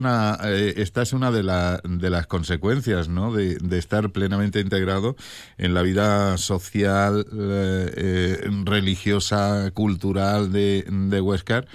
esta es una de las consecuencias, ¿no? De estar plenamente integrado en la vida social, religiosa, cultural de Huescar,